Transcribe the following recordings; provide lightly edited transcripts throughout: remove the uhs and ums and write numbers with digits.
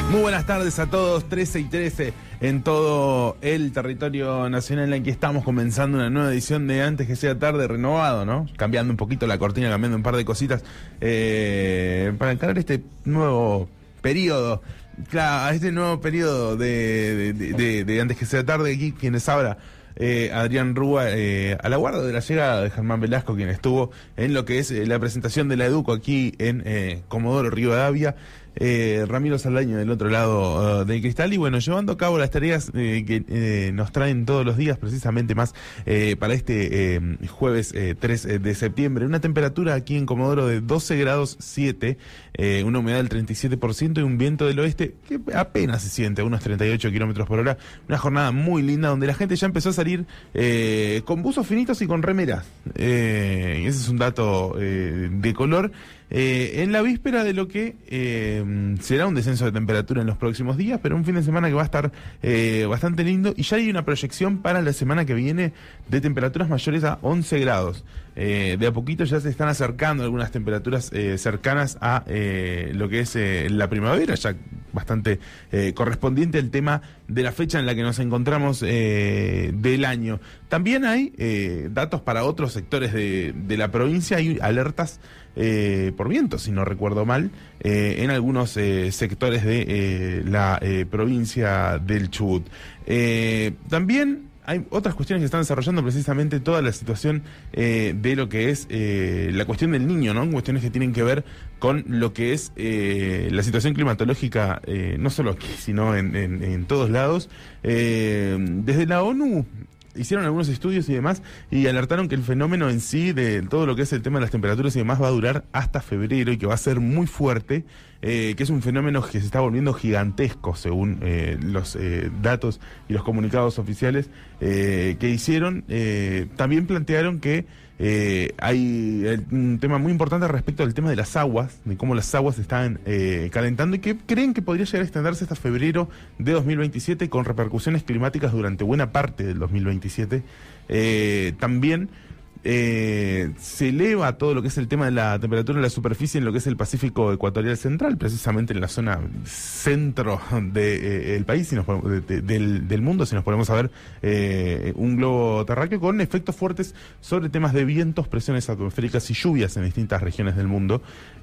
Muy buenas tardes a todos, 13 y 13 en todo el territorio nacional. Aquí estamos comenzando una nueva edición de Antes que sea tarde, renovado, ¿no? Cambiando un poquito la cortina, cambiando un par de cositas para encarar este nuevo periodo. Claro, este nuevo periodo de Antes que sea tarde. Aquí quienes habla Adrián Rúa, a la guarda de la llegada de Germán Velasco, quien estuvo en lo que es la presentación de la Educo aquí en Comodoro Rivadavia. Ramiro Saldaño del otro lado del cristal, y bueno, llevando a cabo las tareas que nos traen todos los días, precisamente más para este jueves 3 de septiembre. Una temperatura aquí en Comodoro de 12 grados 7, una humedad del 37% y un viento del oeste que apenas se siente, a unos 38 kilómetros por hora. Una jornada muy linda donde la gente ya empezó a salir con buzos finitos y con remeras. Ese es un dato de color. En la víspera de lo que será un descenso de temperatura en los próximos días, pero un fin de semana que va a estar bastante lindo, y ya hay una proyección para la semana que viene de temperaturas mayores a 11 grados. De a poquito ya se están acercando algunas temperaturas cercanas a lo que es la primavera, ya bastante correspondiente al tema de la fecha en la que nos encontramos del año. También hay datos para otros sectores de la provincia. Hay alertas por viento, si no recuerdo mal, en algunos sectores de la provincia del Chubut. También hay otras cuestiones que están desarrollando precisamente toda la situación de lo que es la cuestión del niño, ¿no? Cuestiones que tienen que ver con lo que es la situación climatológica, no solo aquí, sino en todos lados. Desde la ONU hicieron algunos estudios y demás, y alertaron que el fenómeno en sí, de todo lo que es el tema de las temperaturas y demás, va a durar hasta febrero y que va a ser muy fuerte, que es un fenómeno que se está volviendo gigantesco según los datos y los comunicados oficiales que hicieron. También plantearon que hay un tema muy importante respecto al tema de las aguas, de cómo las aguas se están calentando, y que creen que podría llegar a extenderse hasta febrero de 2027 con repercusiones climáticas durante buena parte del 2027. También se eleva todo lo que es el tema de la temperatura en la superficie en lo que es el Pacífico Ecuatorial Central, precisamente en la zona centro del país, si nos ponemos, del mundo, si nos ponemos a ver un globo terráqueo, con efectos fuertes sobre temas de vientos, presiones atmosféricas y lluvias en distintas regiones del mundo.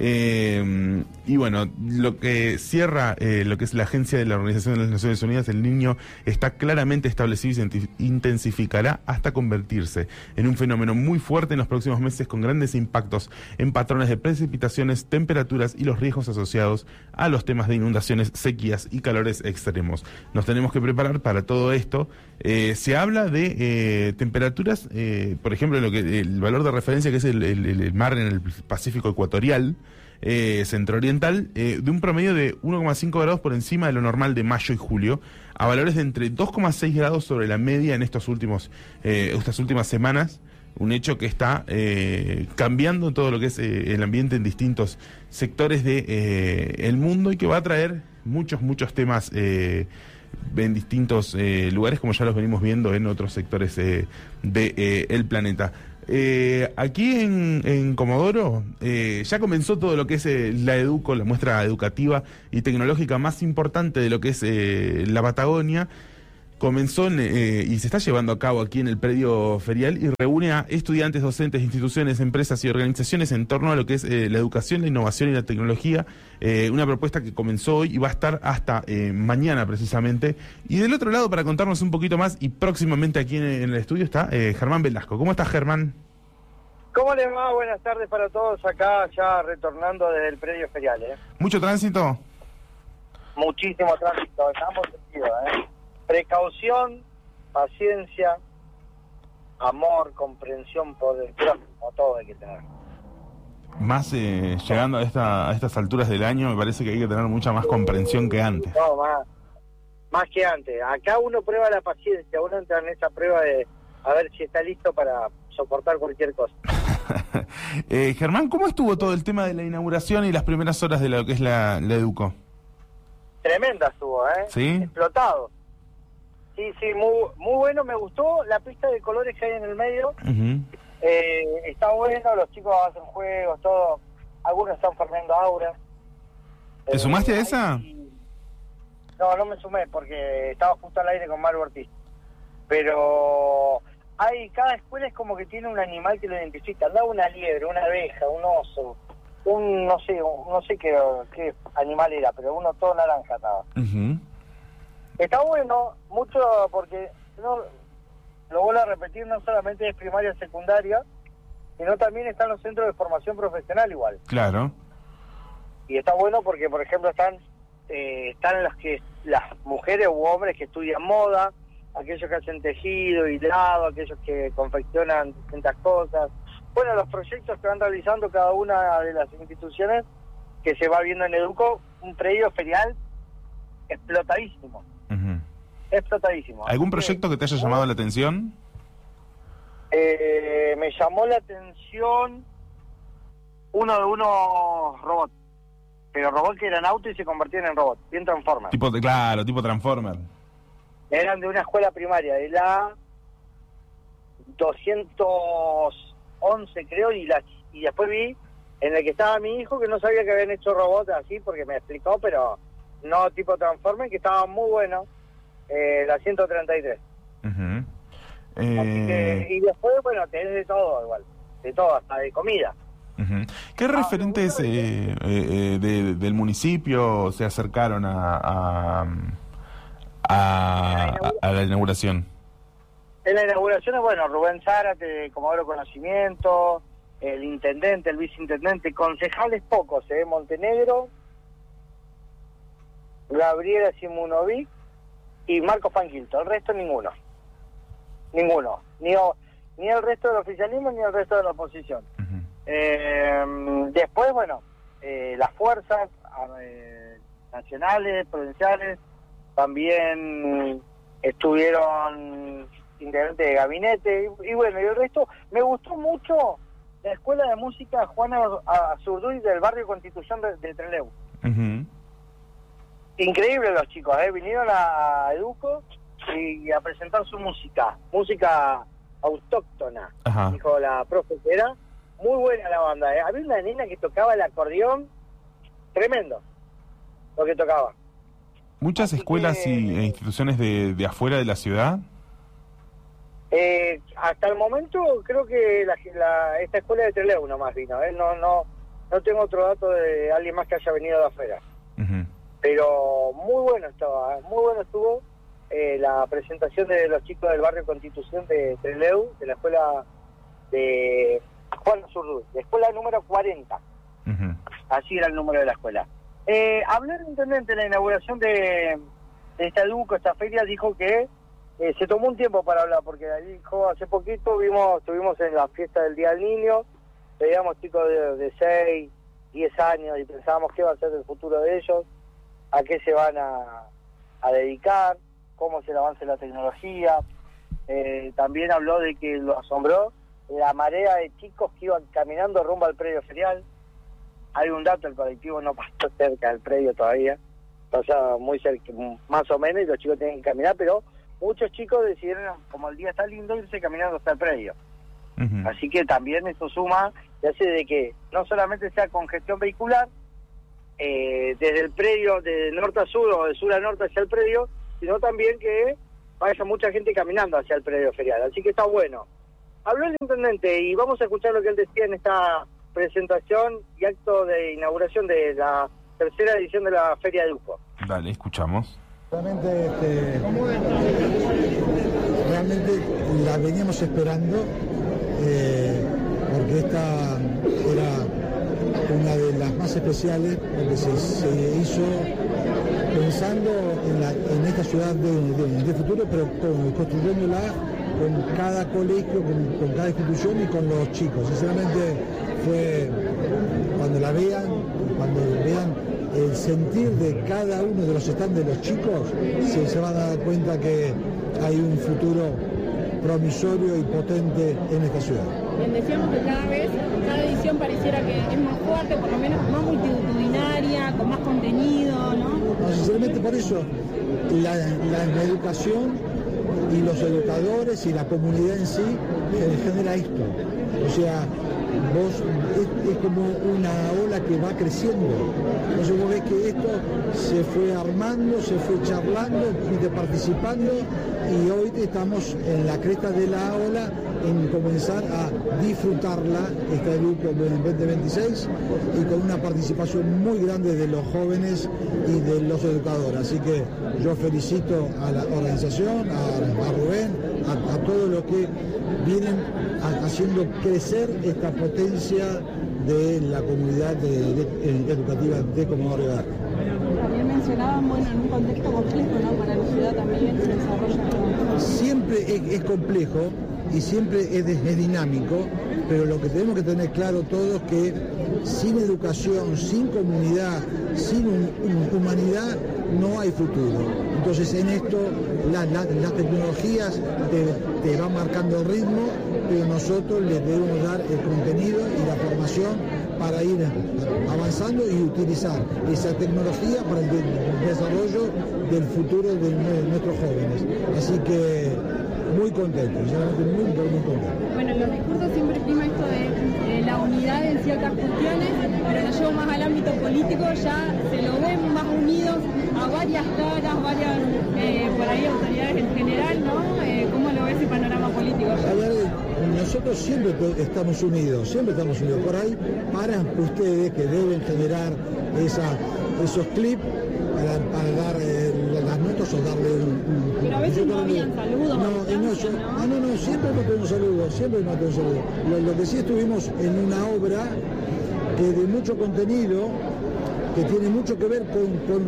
Y bueno, lo que cierra lo que es la agencia de la Organización de las Naciones Unidas, el Niño está claramente establecido y se intensificará hasta convertirse en un fenómeno muy fuerte en los próximos meses, con grandes impactos en patrones de precipitaciones, temperaturas y los riesgos asociados a los temas de inundaciones, sequías y calores extremos. Nos tenemos que preparar para todo esto. Se habla de temperaturas, por ejemplo, el valor de referencia, que es el mar en el Pacífico Ecuatorial centro-oriental, de un promedio de 1,5 grados por encima de lo normal de mayo y julio, a valores de entre 2,6 grados sobre la media en estas últimas semanas. Un hecho que está cambiando todo lo que es el ambiente en distintos sectores de el mundo, y que va a traer muchos temas en distintos lugares, como ya los venimos viendo en otros sectores del planeta. Aquí en Comodoro ya comenzó todo lo que es la Educo, la muestra educativa y tecnológica más importante de lo que es la Patagonia. Comenzó y se está llevando a cabo aquí en el predio ferial, y reúne a estudiantes, docentes, instituciones, empresas y organizaciones en torno a lo que es la educación, la innovación y la tecnología. Una propuesta que comenzó hoy y va a estar hasta mañana precisamente. Y del otro lado, para contarnos un poquito más, y próximamente aquí en el estudio, está Germán Velasco. ¿Cómo estás, Germán? ¿Cómo les va? Buenas tardes para todos, acá ya retornando desde el predio ferial. ¿Mucho tránsito? Muchísimo tránsito, estamos sentidos, Precaución, paciencia, amor, comprensión por el prójimo, todo hay que tener. Más llegando a estas alturas del año, me parece que hay que tener mucha más comprensión que antes. No, más que antes. Acá uno prueba la paciencia, uno entra en esa prueba de a ver si está listo para soportar cualquier cosa. Germán, ¿cómo estuvo todo el tema de la inauguración y las primeras horas de lo que es la Educo? Tremenda estuvo, ¿Sí? Explotado. Sí, muy bueno, me gustó la pista de colores que hay en el medio. Uh-huh. Está bueno, los chicos hacen juegos, todo. Algunos están formando auras. ¿Te sumaste a esa? No me sumé porque estaba justo al aire con Maru Ortiz. Pero cada escuela es como que tiene un animal que lo identifica. Andaba una liebre, una abeja, un oso, no sé qué animal era, pero uno todo naranja estaba. Uh-huh. Está bueno, mucho porque no lo vuelvo a repetir, no solamente es primaria, secundaria, sino también están los centros de formación profesional igual. Claro. Y está bueno porque, por ejemplo, están las mujeres u hombres que estudian moda, aquellos que hacen tejido, hilado, aquellos que confeccionan distintas cosas. Bueno, los proyectos que van realizando cada una de las instituciones que se va viendo en Educo, un predio ferial explotadísimo. Uh-huh. Explotadísimo. ¿Algún proyecto que te haya llamado la atención? Me llamó la atención uno de unos robots, pero robots que eran autos y se convertían en robots, bien Transformers. Tipo Transformer. Eran de una escuela primaria, de la 211 creo, y después vi en el que estaba mi hijo, que no sabía que habían hecho robots así, porque me explicó, pero no tipo Transformers, que estaban muy buenos, la 133. Uh-huh. Así que, y después, bueno, tenés de todo igual, de todo, hasta de comida. Uh-huh. ¿Qué referentes del municipio se acercaron a la inauguración? En la inauguración, bueno, Rubén Zárate, Comodoro Conocimiento, el intendente, el viceintendente, concejales pocos, Montenegro, Gabriela Simunovic y Marco Fanquilto, el resto ninguno, ni el resto del oficialismo ni el resto de la oposición. Uh-huh. Después, bueno, las fuerzas nacionales, provinciales, también estuvieron integrantes de gabinete, y bueno, y el resto. Me gustó mucho la Escuela de Música Juana Azurduy del barrio Constitución de Trelew. Uh-huh. Increíble los chicos, vinieron a Educo y a presentar su música autóctona. Ajá. Dijo la profe que era muy buena la banda. Había una nena que tocaba el acordeón, tremendo lo que tocaba. ¿Muchas escuelas e instituciones de afuera de la ciudad? Hasta el momento creo que esta escuela de Trelew nomás vino. No tengo otro dato de alguien más que haya venido de afuera. Uh-huh. Pero muy bueno estuvo la presentación de los chicos del barrio Constitución de Trelew, de la escuela de Juan Azurduy, la escuela número 40. Uh-huh. Así era el número de la escuela. Habló el intendente en la inauguración de esta Educo, esta feria, dijo que se tomó un tiempo para hablar, porque dijo, hace poquito estuvimos en la fiesta del Día del Niño, veíamos chicos de 6, 10 años y pensábamos qué va a ser el futuro de ellos, a qué se van a dedicar, cómo es el avance de la tecnología. También habló de que lo asombró la marea de chicos que iban caminando rumbo al predio ferial. Hay un dato, el colectivo no pasó cerca del predio todavía, pasaba muy cerca, más o menos, y los chicos tienen que caminar, pero muchos chicos decidieron, como el día está lindo, irse caminando hasta el predio. Uh-huh. Así que también eso suma y hace de que no solamente sea congestión vehicular, desde el predio, de norte a sur o de sur a norte hacia el predio, sino también que vaya mucha gente caminando hacia el predio ferial. Así que está bueno. Habló el intendente y vamos a escuchar lo que él decía en esta presentación y acto de inauguración de la tercera edición de la Feria de Educo. Dale, escuchamos. Realmente la veníamos esperando, porque esta era una de las más especiales, porque se hizo pensando en esta ciudad de futuro, pero construyéndola con cada colegio, con cada institución y con los chicos. Sinceramente fue, cuando vean el sentir de cada uno de los stands de los chicos, se van a dar cuenta que hay un futuro promisorio y potente en esta ciudad. Bien, decíamos que cada edición pareciera que es más fuerte, por lo menos más multitudinaria, con más contenido, ¿no? No, sinceramente por eso la educación y los educadores y la comunidad en sí genera esto. O sea, es como una ola que va creciendo. Entonces vos ves que esto se fue armando, se fue charlando, fuiste participando y hoy estamos en la cresta de la ola en comenzar a disfrutarla, esta Educo 2026, y con una participación muy grande de los jóvenes y de los educadores. Así que yo felicito a la organización, a Rubén, a todos los que vienen haciendo crecer esta potencia de la comunidad educativa de Comodoro Rivadavia. También mencionaban, bueno, en un contexto complejo, ¿no? Para la ciudad también se desarrolla. Siempre es complejo y siempre es dinámico, pero lo que tenemos que tener claro todos es que sin educación, sin comunidad, sin humanidad, no hay futuro. Entonces en esto las tecnologías te van marcando el ritmo, pero nosotros les debemos dar el contenido y la formación para ir avanzando y utilizar esa tecnología para el desarrollo del futuro de nuestros jóvenes. Así que muy contento, sinceramente muy contento. Bueno, en los discursos siempre prima esto de la unidad en ciertas cuestiones, pero lo llevo más al ámbito político, ya se lo ven más unidos a varias caras, varias por ahí autoridades en general, ¿no? ¿Cómo lo ves ese panorama político? A ver, nosotros siempre estamos unidos. Por ahí, para ustedes que deben generar esos clips para dar las notas o darle Pero a veces no habían saludos. No, siempre no tenemos saludos, Lo que sí estuvimos en una obra que de mucho contenido, que tiene mucho que ver con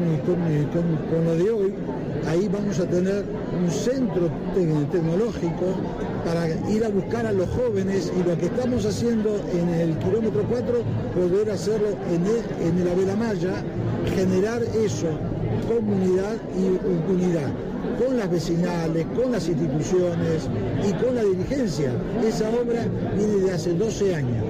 lo de hoy. Ahí vamos a tener un centro tecnológico para ir a buscar a los jóvenes, y lo que estamos haciendo en el kilómetro 4, poder hacerlo en el Abel Amaya, generar eso, comunidad y unidad, con las vecinales, con las instituciones y con la dirigencia. Esa obra viene de hace 12 años.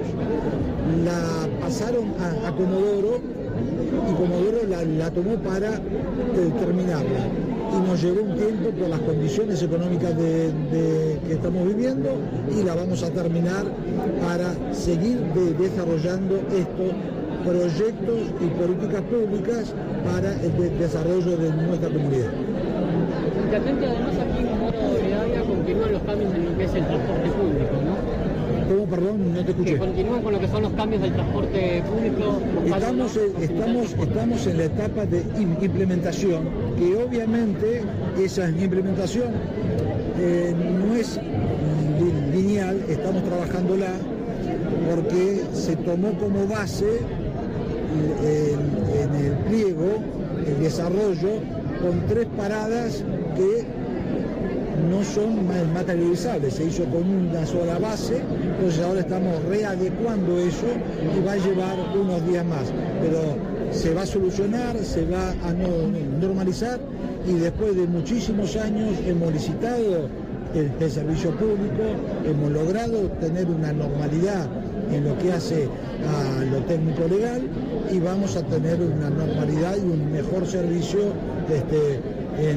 La pasaron a Comodoro y Comodoro la tomó para terminarla. Y nos llevó un tiempo por las condiciones económicas que estamos viviendo, y la vamos a terminar para seguir desarrollando estos proyectos y políticas públicas para el desarrollo de nuestra comunidad. Intendente, además aquí en Comodoro Rivadavia continúan los cambios en lo que es el transporte público, ¿no? ¿Cómo, perdón? No te escuché. Que continúan con lo que son los cambios del transporte público. Estamos en la etapa de implementación, que obviamente esa implementación no es lineal, estamos trabajándola porque se tomó como base en el pliego el desarrollo con 3 paradas que no son materializables, se hizo con una sola base. Entonces ahora estamos readecuando eso y va a llevar unos días más, pero se va a solucionar, se va a normalizar, y después de muchísimos años hemos licitado el servicio público, hemos logrado tener una normalidad en lo que hace a lo técnico legal, y vamos a tener una normalidad y un mejor servicio en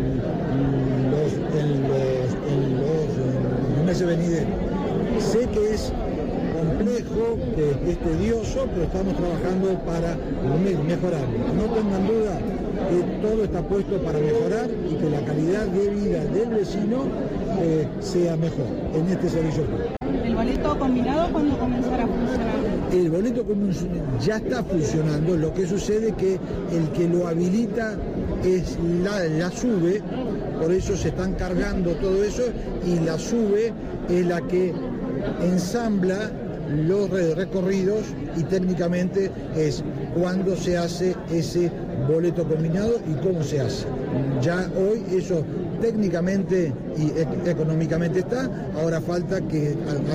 los meses venideros. Sé que es complejo, que es tedioso, pero estamos trabajando para mejorarlo. No tengan duda que todo está puesto para mejorar y que la calidad de vida del vecino sea mejor en este servicio público. ¿El boleto combinado cuándo comenzará a funcionar? El boleto ya está funcionando, lo que sucede que el que lo habilita es la SUBE, por eso se están cargando todo eso, y la SUBE es la que ensambla los recorridos, y técnicamente es cuándo se hace ese boleto combinado y cómo se hace. Ya hoy eso técnicamente y económicamente está, ahora falta que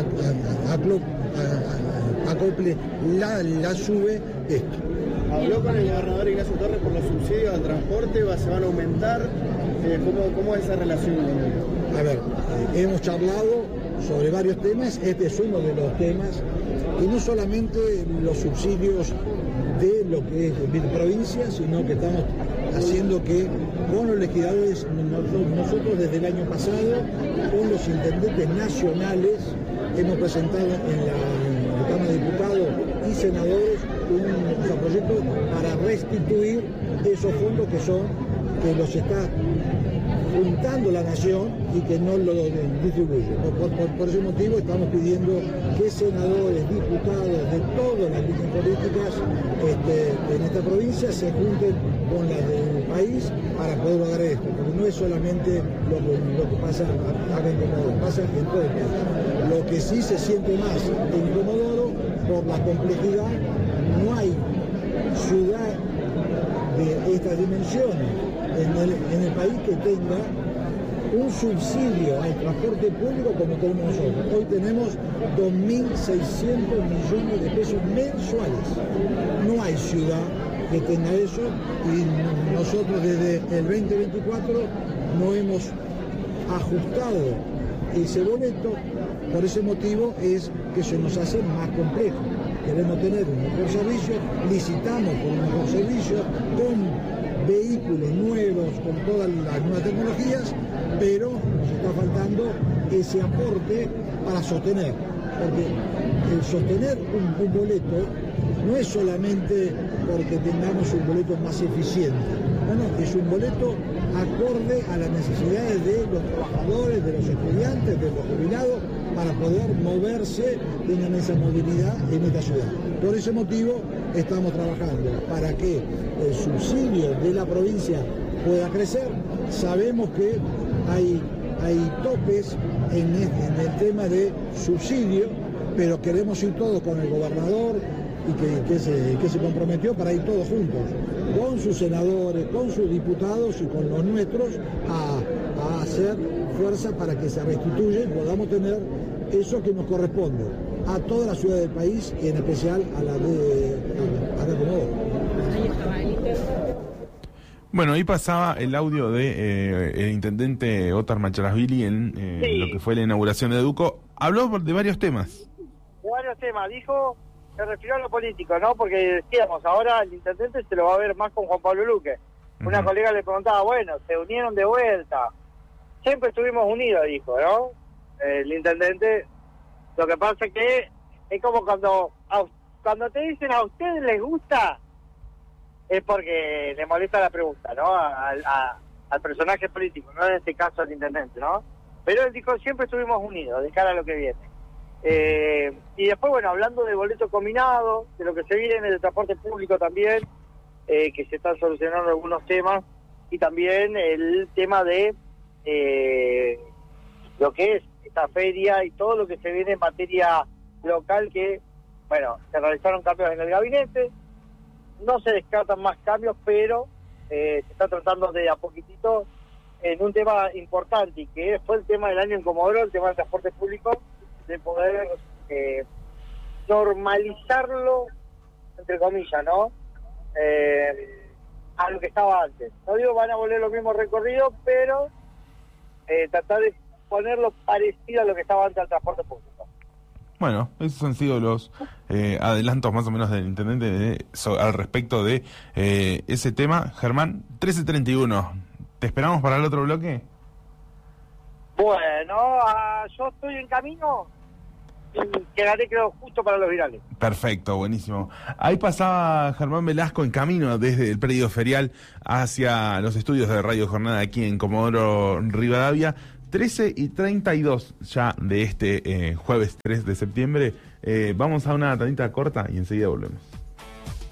acople la SUBE esto. ¿Habló con el gobernador Ignacio Torres por los subsidios al transporte? ¿Se van a aumentar? ¿Cómo es esa relación? A ver, hemos charlado sobre varios temas. Este es uno de los temas, y no solamente los subsidios de lo que es mi provincia, sino que estamos haciendo que con los legisladores, nosotros desde el año pasado, con los intendentes nacionales, hemos presentado en Cámara de Diputados y Senadores un proyecto para restituir esos fondos que los está juntando la Nación y que no lo distribuye. Por ese motivo estamos pidiendo que senadores, diputados de todas las líneas políticas en esta provincia se junten con las del país para poder lograr esto, porque no es solamente lo que pasa acá en Comodoro, pasa en todo el país. Lo que sí se siente más en Comodoro, por la complejidad, no hay ciudad de estas dimensiones en el país que tenga un subsidio al transporte público como tenemos nosotros. Hoy tenemos 2.600 millones de pesos mensuales. No hay ciudad que tenga eso y nosotros desde el 2024 no hemos ajustado ese boleto. Por ese motivo es que se nos hace más complejo. Queremos tener un mejor servicio, licitamos por un mejor servicio, con vehículos nuevos, con todas las nuevas tecnologías, pero nos está faltando ese aporte para sostener, porque el sostener un boleto no es solamente porque tengamos un boleto más eficiente, no, es un boleto acorde a las necesidades de los trabajadores, de los estudiantes, de los jubilados, para poder moverse, tengan esa movilidad en esta ciudad. Por ese motivo estamos trabajando para que el subsidio de la provincia pueda crecer. Sabemos que hay topes en el tema de subsidio, pero queremos ir todos con el gobernador y que se comprometió para ir todos juntos, con sus senadores, con sus diputados y con los nuestros, a hacer fuerza para que se restituya y podamos tener eso que nos corresponde a toda la ciudad del país y en especial a la de Comodoro. Bueno, ahí pasaba el audio de el intendente Óscar Macharasvili en Sí. lo que fue la inauguración de Duco. Habló de varios temas. De varios temas, dijo, se refirió a lo político, ¿no? Porque decíamos, ahora el intendente se lo va a ver más con Juan Pablo Luque. Una Ujú. colega le preguntaba, bueno, se unieron de vuelta. Siempre estuvimos unidos, dijo, ¿no? El intendente, lo que pasa es que es como cuando te dicen a ustedes les gusta, es porque le molesta la pregunta, ¿no? Al personaje político, no en este caso al intendente, ¿no? Pero él dijo, siempre estuvimos unidos de cara a lo que viene. Y después, bueno, hablando de boleto combinado, de lo que se viene en el transporte público también, que se están solucionando algunos temas, y también el tema de lo que es esta feria y todo lo que se viene en materia local, que, bueno, se realizaron cambios en el gabinete, no se descartan más cambios, pero se está tratando de a poquitito en un tema importante, y que fue el tema del año en Comodoro, el tema del transporte público, de poder normalizarlo, entre comillas, ¿no? A lo que estaba antes. No digo van a volver los mismos recorridos, pero tratar de ponerlo parecido a lo que estaba antes al transporte público. Bueno, esos han sido los adelantos más o menos del intendente al respecto de ese tema. Germán, 13:31. ¿Te esperamos para el otro bloque? Bueno, yo estoy en camino y quedaré, creo, justo para los virales. Perfecto, buenísimo. Ahí pasaba Germán Velasco en camino desde el predio ferial hacia los estudios de Radio Jornada aquí en Comodoro Rivadavia. 13:32 ya de este jueves 3 de septiembre. Vamos a una tandita corta y enseguida volvemos.